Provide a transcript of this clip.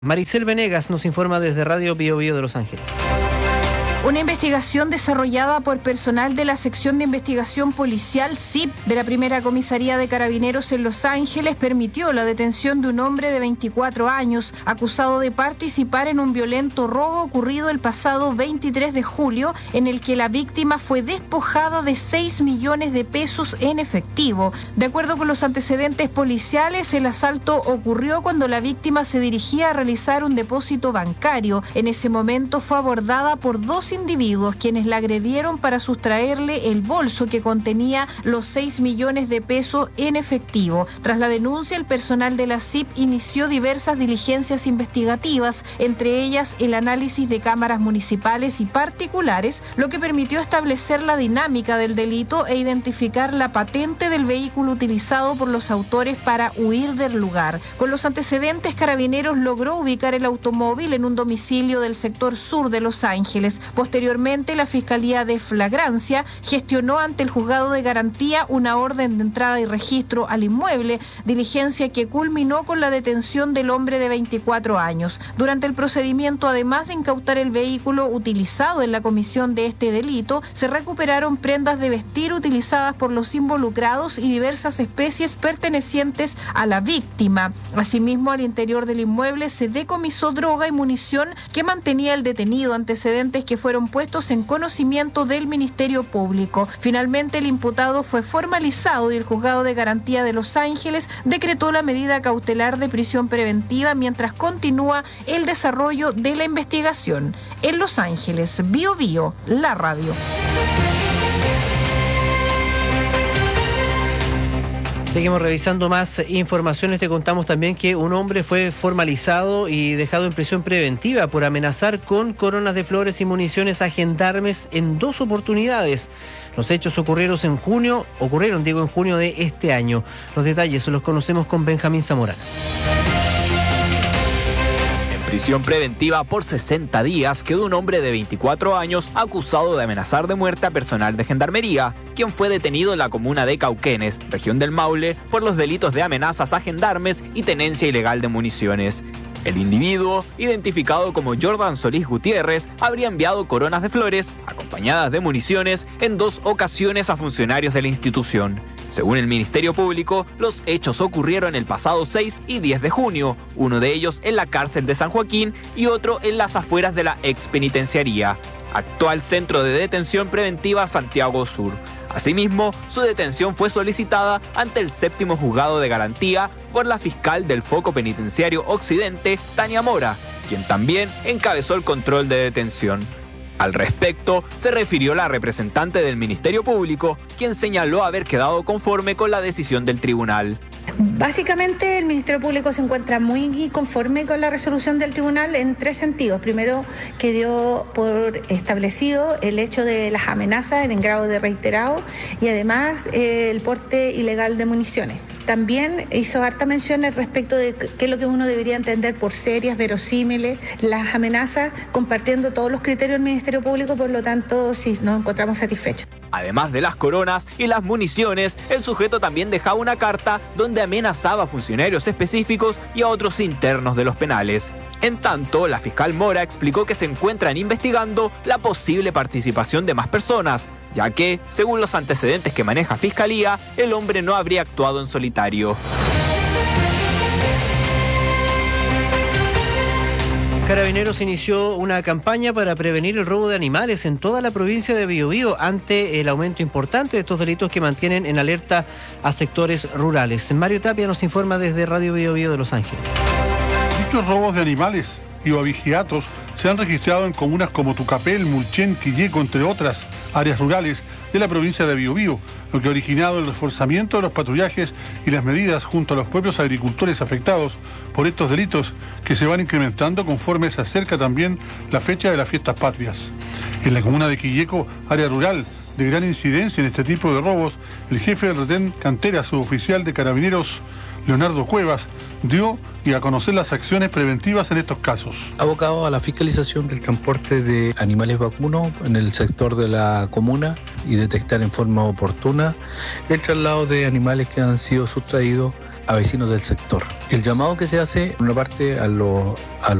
Maricel Venegas nos informa desde Radio Bio Bio de Los Ángeles. Una investigación desarrollada por personal de la Sección de Investigación Policial SIP de la Primera Comisaría de Carabineros en Los Ángeles permitió la detención de un hombre de 24 años acusado de participar en un violento robo ocurrido el pasado 23 de julio en el que la víctima fue despojada de 6 millones de pesos en efectivo. De acuerdo con los antecedentes policiales, el asalto ocurrió cuando la víctima se dirigía a realizar un depósito bancario. En ese momento fue abordada por dos individuos quienes la agredieron para sustraerle el bolso que contenía los 6 millones de pesos en efectivo. Tras la denuncia, el personal de la SIP inició diversas diligencias investigativas, entre ellas el análisis de cámaras municipales y particulares, lo que permitió establecer la dinámica del delito e identificar la patente del vehículo utilizado por los autores para huir del lugar. Con los antecedentes, Carabineros logró ubicar el automóvil en un domicilio del sector sur de Los Ángeles. Posteriormente, la Fiscalía de Flagrancia gestionó ante el Juzgado de Garantía una orden de entrada y registro al inmueble, diligencia que culminó con la detención del hombre de 24 años. Durante el procedimiento, además de incautar el vehículo utilizado en la comisión de este delito, se recuperaron prendas de vestir utilizadas por los involucrados y diversas especies pertenecientes a la víctima. Asimismo, al interior del inmueble se decomisó droga y munición que mantenía el detenido, antecedentes que fueron puestos en conocimiento del Ministerio Público. Finalmente, el imputado fue formalizado y el Juzgado de Garantía de Los Ángeles decretó la medida cautelar de prisión preventiva mientras continúa el desarrollo de la investigación. En Los Ángeles, Bio Bio, la radio. Seguimos revisando más informaciones. Te contamos también que un hombre fue formalizado y dejado en prisión preventiva por amenazar con coronas de flores y municiones a gendarmes en 2 oportunidades. Los hechos ocurrieron en junio de este año. Los detalles los conocemos con Benjamín Zamorano. Prisión preventiva por 60 días quedó un hombre de 24 años acusado de amenazar de muerte a personal de gendarmería, quien fue detenido en la comuna de Cauquenes, región del Maule, por los delitos de amenazas a gendarmes y tenencia ilegal de municiones. El individuo, identificado como Jordan Solís Gutiérrez, habría enviado coronas de flores, acompañadas de municiones, en 2 ocasiones a funcionarios de la institución. Según el Ministerio Público, los hechos ocurrieron el pasado 6 y 10 de junio, uno de ellos en la cárcel de San Joaquín y otro en las afueras de la expenitenciaría, actual Centro de Detención Preventiva Santiago Sur. Asimismo, su detención fue solicitada ante el 7º Juzgado de Garantía por la fiscal del Foco Penitenciario Occidente, Tania Mora, quien también encabezó el control de detención. Al respecto, se refirió la representante del Ministerio Público, quien señaló haber quedado conforme con la decisión del tribunal. Básicamente, el Ministerio Público se encuentra muy conforme con la resolución del tribunal en 3 sentidos. Primero, que dio por establecido el hecho de las amenazas en grado de reiterado y además el porte ilegal de municiones. También hizo harta mención al respecto de qué es lo que uno debería entender por serias, verosímiles, las amenazas, compartiendo todos los criterios del Ministerio Público, por lo tanto, sí, nos encontramos satisfechos. Además de las coronas y las municiones, el sujeto también dejaba una carta donde amenazaba a funcionarios específicos y a otros internos de los penales. En tanto, la fiscal Mora explicó que se encuentran investigando la posible participación de más personas, ya que, según los antecedentes que maneja Fiscalía, el hombre no habría actuado en solitario. Carabineros inició una campaña para prevenir el robo de animales en toda la provincia de Biobío ante el aumento importante de estos delitos que mantienen en alerta a sectores rurales. Mario Tapia nos informa desde Radio Biobío de Los Ángeles. Dichos robos de animales y abigeatos se han registrado en comunas como Tucapel, Mulchen, Quilleco, entre otras áreas rurales de la provincia de Biobío, lo que ha originado el reforzamiento de los patrullajes y las medidas junto a los propios agricultores afectados por estos delitos que se van incrementando conforme se acerca también la fecha de las fiestas patrias. En la comuna de Quilleco, área rural de gran incidencia en este tipo de robos, el jefe del retén Cantera, suboficial de Carabineros, Leonardo Cuevas, dio y a conocer las acciones preventivas en estos casos. Abocado a la fiscalización del transporte de animales vacunos en el sector de la comuna y detectar en forma oportuna el traslado de animales que han sido sustraídos a vecinos del sector. El llamado que se hace, por una parte, a los